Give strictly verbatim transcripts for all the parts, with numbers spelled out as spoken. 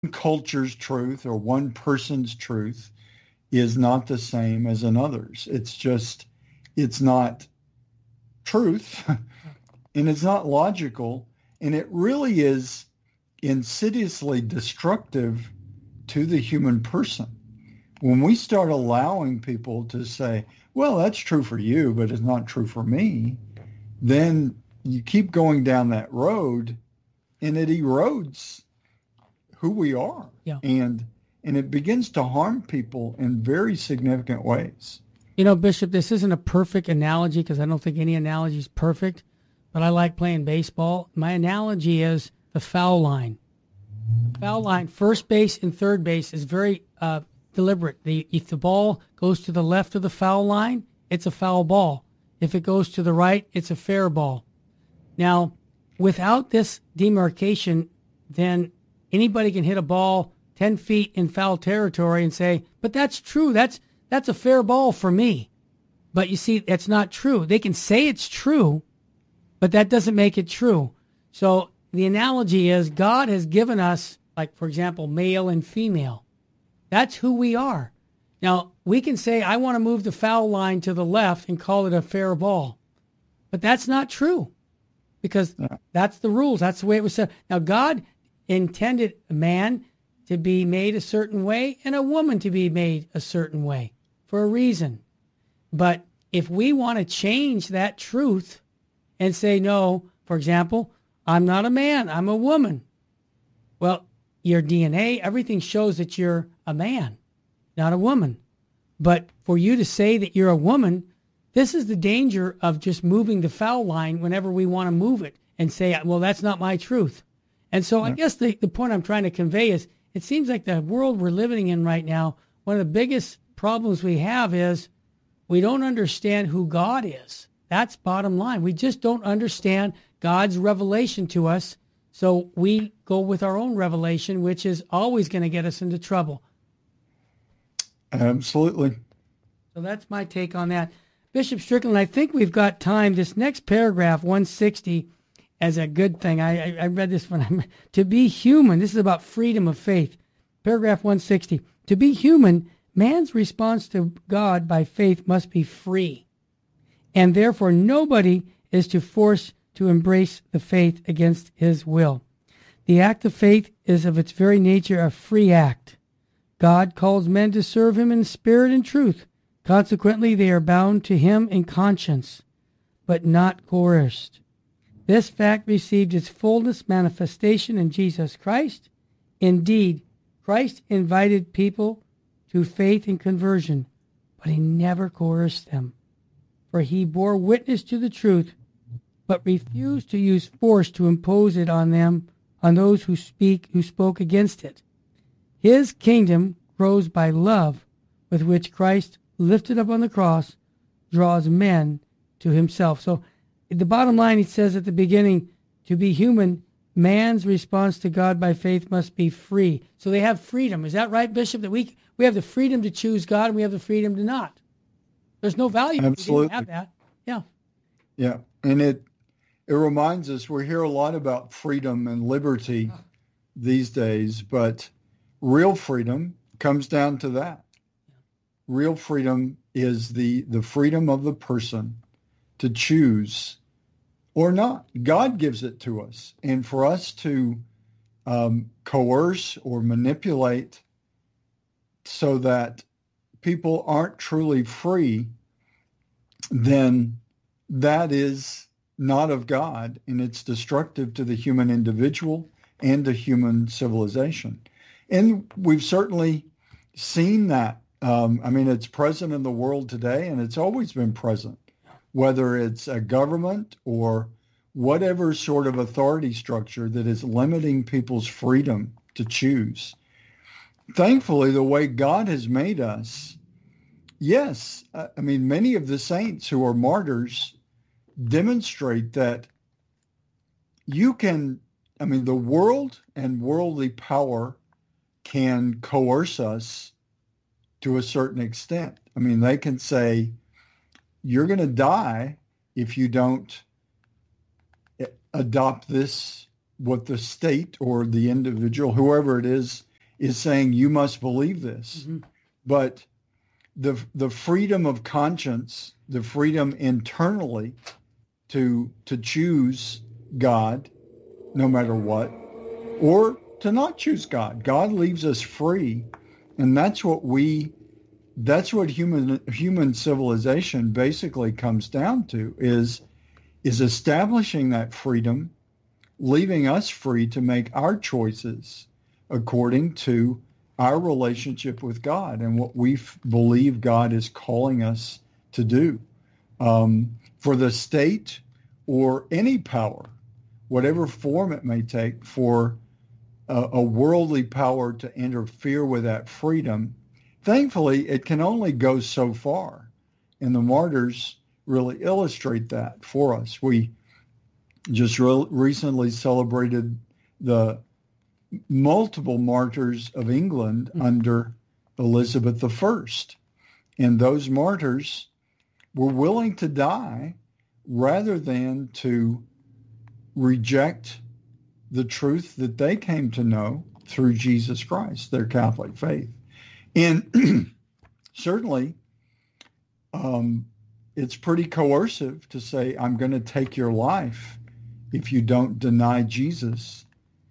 culture's truth or one person's truth is not the same as another's. It's just, it's not truth and it's not logical. And it really is insidiously destructive to the human person. When we start allowing people to say, well, that's true for you, but it's not true for me, then you keep going down that road and it erodes who we are. Yeah. And and it begins to harm people in very significant ways. You know, Bishop, this isn't a perfect analogy because I don't think any analogy is perfect, but I like playing baseball. My analogy is the foul line. The foul line, first base and third base, is very uh, deliberate. The, if the ball goes to the left of the foul line, it's a foul ball. If it goes to the right, it's a fair ball. Now, without this demarcation, then anybody can hit a ball ten feet in foul territory and say, but that's true. That's that's a fair ball for me. But you see, that's not true. They can say it's true, but that doesn't make it true. So the analogy is God has given us, like, for example, male and female. That's who we are. Now, we can say, I want to move the foul line to the left and call it a fair ball. But that's not true because that's the rules. That's the way it was said. Now, God intended a man to be made a certain way and a woman to be made a certain way for a reason. But if we want to change that truth and say, no, for example, I'm not a man, I'm a woman. Well, your D N A, everything shows that you're a man, not a woman. But for you to say that you're a woman, this is the danger of just moving the foul line whenever we want to move it and say, well, that's not my truth. And so I guess the, the point I'm trying to convey is it seems like the world we're living in right now, one of the biggest problems we have is we don't understand who God is. That's bottom line. We just don't understand God's revelation to us. So we go with our own revelation, which is always going to get us into trouble. Absolutely. So that's my take on that. Bishop Strickland, I think we've got time. This next paragraph, one sixty, as a good thing. I, I, I read this when I'm to be human. This is about freedom of faith. Paragraph one sixty. To be human, man's response to God by faith must be free. And therefore, nobody is to force to embrace the faith against his will. The act of faith is of its very nature a free act. God calls men to serve him in spirit and truth. Consequently, they are bound to him in conscience, but not coerced. This fact received its fullest manifestation in Jesus Christ. Indeed, Christ invited people to faith and conversion, but he never coerced them. For he bore witness to the truth, but refused to use force to impose it on them, on those who speak, who spoke against it. His kingdom grows by love, with which Christ, lifted up on the cross, draws men to himself. So the bottom line, he says at the beginning, to be human, man's response to God by faith must be free. So they have freedom. Is that right, Bishop? That we we have the freedom to choose God and we have the freedom to not. There's no value Absolutely. if we didn't have that. Yeah. Yeah. And it it reminds us, we hear a lot about freedom and liberty these days, but real freedom comes down to that. Real freedom is the, the freedom of the person to choose or not. God gives it to us. And for us to um, coerce or manipulate so that people aren't truly free, then that is not of God, and it's destructive to the human individual and to human civilization. And we've certainly seen that. Um, I mean, it's present in the world today, and it's always been present, whether it's a government or whatever sort of authority structure that is limiting people's freedom to choose. Thankfully, the way God has made us, yes, I mean, many of the saints who are martyrs demonstrate that you can, I mean, the world and worldly power can coerce us to a certain extent. I mean, they can say, you're going to die if you don't adopt this, what the state or the individual, whoever it is, is saying you must believe this. Mm-hmm. But the the freedom of conscience, the freedom internally to to choose God no matter what, or to not choose God. God leaves us free, and that's what we that's what human human civilization basically comes down to, is is establishing that freedom, leaving us free to make our choices according to our relationship with God and what we f- believe God is calling us to do. Um, for the state or any power, whatever form it may take, for a, a worldly power to interfere with that freedom, thankfully, it can only go so far. And the martyrs really illustrate that for us. We just re- recently celebrated the multiple martyrs of England mm-hmm. under Elizabeth the First. And those martyrs were willing to die rather than to reject the truth that they came to know through Jesus Christ, their Catholic faith. And certainly, um, it's pretty coercive to say, I'm going to take your life if you don't deny Jesus.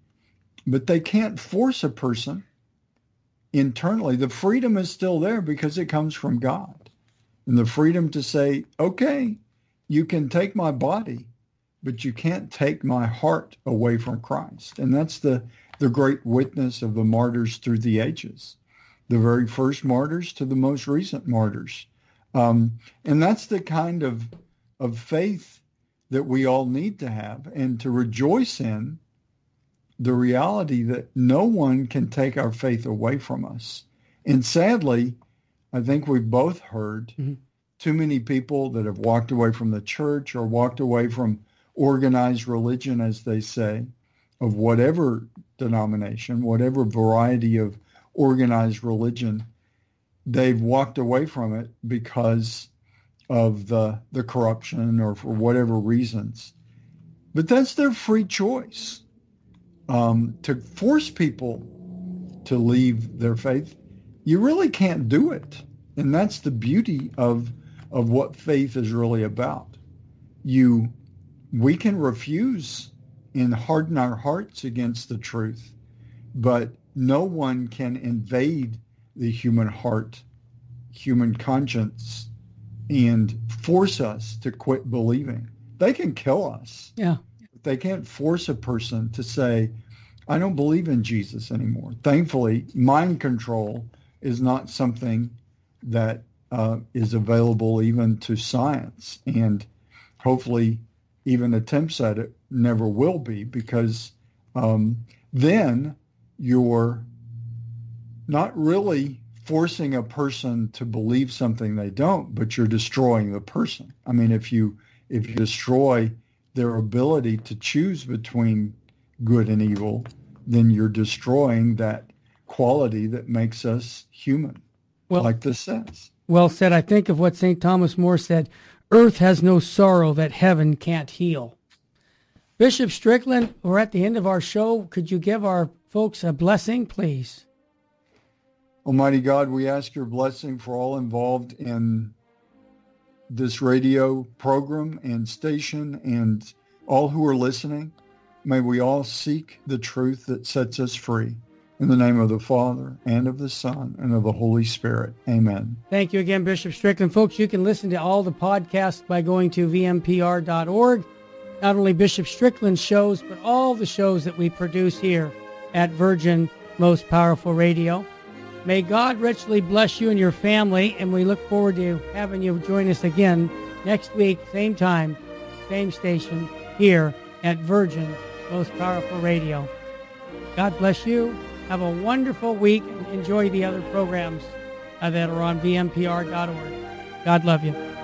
But they can't force a person internally. The freedom is still there because it comes from God. And the freedom to say, okay, you can take my body, but you can't take my heart away from Christ. And that's the, the great witness of the martyrs through the ages, the very first martyrs to the most recent martyrs. Um, and that's the kind of, of faith that we all need to have and to rejoice in the reality that no one can take our faith away from us. And sadly, I think we've both heard mm-hmm. too many people that have walked away from the church or walked away from organized religion, as they say, of whatever denomination, whatever variety of organized religion. They've walked away from it because of the the corruption or for whatever reasons. But that's their free choice. Um, to force people to leave their faith, you really can't do it. And that's the beauty of of what faith is really about. You, we can refuse and harden our hearts against the truth, but no one can invade the human heart, human conscience, and force us to quit believing. They can kill us. Yeah. They can't force a person to say, I don't believe in Jesus anymore. Thankfully, mind control is not something that uh, is available even to science, and hopefully even attempts at it never will be, because um, then you're not really forcing a person to believe something they don't, but you're destroying the person. I mean, if you if you destroy their ability to choose between good and evil, then you're destroying that quality that makes us human, well, like this says. Well said. I think of what Saint Thomas More said, earth has no sorrow that heaven can't heal. Bishop Strickland, we're at the end of our show. Could you give our folks a blessing, please? Almighty God, we ask your blessing for all involved in this radio program and station and all who are listening. May we all seek the truth that sets us free. In the name of the Father, and of the Son, and of the Holy Spirit. Amen. Thank you again, Bishop Strickland. Folks, you can listen to all the podcasts by going to v m p r dot org. Not only Bishop Strickland's shows, but all the shows that we produce here at Virgin Most Powerful Radio. May God richly bless you and your family, and we look forward to having you join us again next week, same time, same station, here at Virgin Most Powerful Radio. God bless you. Have a wonderful week, and enjoy the other programs uh, that are on v m p r dot org. God love you.